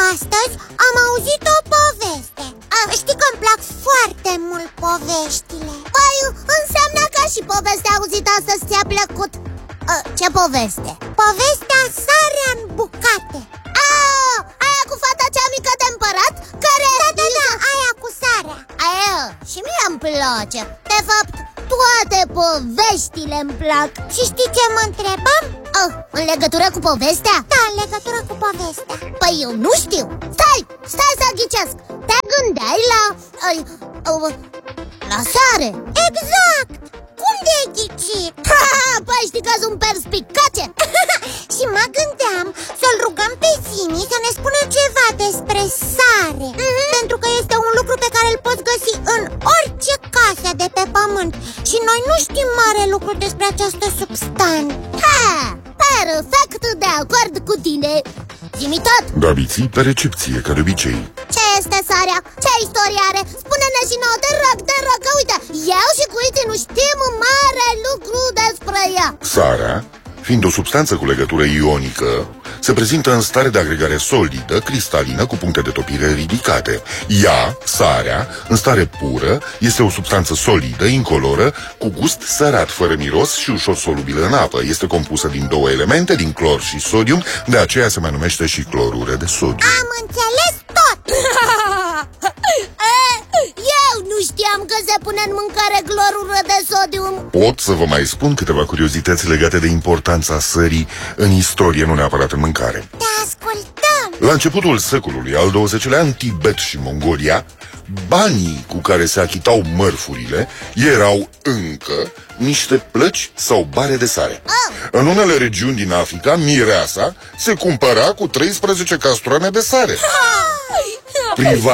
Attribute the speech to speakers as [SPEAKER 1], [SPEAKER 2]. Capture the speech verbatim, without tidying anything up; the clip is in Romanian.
[SPEAKER 1] Astăzi am auzit o poveste. Știi că îmi plac foarte mult poveștile.
[SPEAKER 2] Păi, înseamnă că și povestea auzită astăzi ți-a plăcut. Ce poveste?
[SPEAKER 1] Povestea Sarea în bucate.
[SPEAKER 2] Ah, aia cu fata cea mică de împărat? Care...
[SPEAKER 1] Da, da, da, aia cu sarea.
[SPEAKER 2] Aia, și mie îmi place. De fapt, toate poveștile îmi plac.
[SPEAKER 1] Și știi ce mă întrebam?
[SPEAKER 2] Oh, în legătură cu povestea?
[SPEAKER 1] Da, în legătură cu povestea.
[SPEAKER 2] Păi eu nu știu. Stai, stai să ghicesc. Te gândeai la... Uh, la sare.
[SPEAKER 1] Exact. Cum de-ai ghicit?
[SPEAKER 2] Păi știi că sunt perspicace.
[SPEAKER 1] Și mă gândeam să-l rugăm pe Zini să ne spună ceva despre sare. mm-hmm. Pentru că este un lucru pe care îl poți găsi în orice casă de pe pământ. Și noi nu știm mare lucru despre această substanță.
[SPEAKER 2] Ha, perfect de acord cu tine. Zi-mi tot.
[SPEAKER 3] Daviții pe recepție, ca de obicei.
[SPEAKER 2] Ce este sarea? Ce istorie are? Spune-ne și nouă, te rog, te rog, că uite, eu și cu Iti nu știm mare lucru despre ea.
[SPEAKER 3] Sarea, fiind o substanță cu legătură ionică, se prezintă în stare de agregare solidă, cristalină, cu puncte de topire ridicate. Ea, sarea, în stare pură, este o substanță solidă, incoloră, cu gust sărat, fără miros și ușor solubilă în apă. Este compusă din două elemente, din clor și sodium, de aceea se mai numește și clorură de sodiu.
[SPEAKER 1] Am înțeles tot!
[SPEAKER 2] Eu nu știam că se pune în mâncare clorură de sodium.
[SPEAKER 3] Pot să vă mai spun câteva curiozități legate de importanța sării în istorie, nu neapărat în mâncare.
[SPEAKER 1] Te ascultăm!
[SPEAKER 3] La începutul secolului al douăzeciilea, în Tibet și Mongolia, banii cu care se achitau mărfurile erau încă niște plăci sau bare de sare.
[SPEAKER 2] Oh.
[SPEAKER 3] În unele regiuni din Africa, mireasa se cumpăra cu treisprezece castroane de sare. Priva